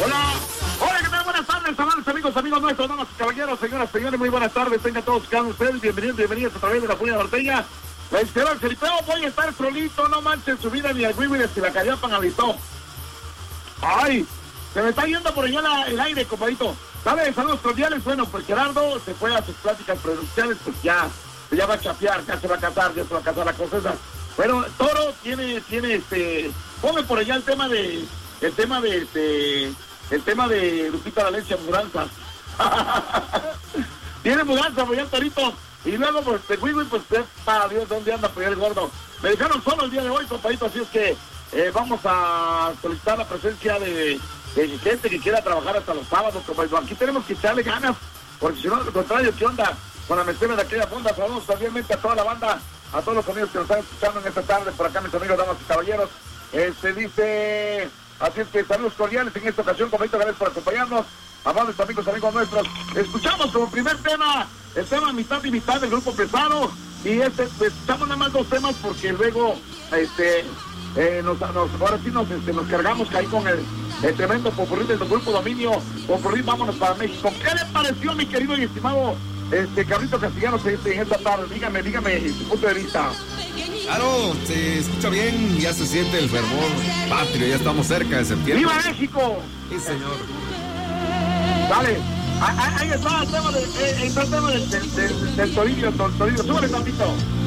Hola, hola, ¿qué tal? Buenas tardes, amables amigos nuestros, damas y caballeros, señoras, señores, muy buenas tardes, tengan todos cada ustedes, bienvenidos a través de la Furia Norteña. La izquierda, el Felipeo, voy a estar solito, no manchen su vida ni al Wiwires y la Callapan habitó. Ay, se me está yendo por allá el aire, compadito. ¿Sabes? Saludos cordiales. Bueno, pues Gerardo se fue a sus pláticas produccionales, pues ya va a chapear, ya se va a casar la cosa esa. Bueno, Toro tiene ponme por allá el tema de Lupita Valencia, mudanzas. Tiene mudanza, pues ya Torito. Y luego, pues, el Wiwi, pues, para Dios, ¿dónde anda pues el gordo? Me dejaron solo el día de hoy, compadito, así es que vamos a solicitar la presencia de gente que quiera trabajar hasta los sábados, compadito. Aquí tenemos que echarle ganas, porque si no, al contrario, ¿qué onda? Con la mezcla de aquella fonda, saludos también a toda la banda, a todos los amigos que nos están escuchando en esta tarde, por acá, mis amigos, damas y caballeros. Dice, así es que saludos cordiales en esta ocasión, compadito, gracias por acompañarnos. Amables amigos nuestros, escuchamos como primer tema, el tema mitad y mitad del grupo pesado, y escuchamos nada más dos temas porque luego, ahora sí nos cargamos ahí con el tremendo popurrí del grupo Dominio, popurrí, vámonos para México. ¿Qué le pareció, mi querido y estimado, Carlito Castellanos, en esta tarde? Dígame su punto de vista. Claro, se escucha bien, ya se siente el fervor patrio, ya estamos cerca de septiembre. ¡Viva México! Sí, señor. Dale, ahí está el tema del Toribio, súbale tantito.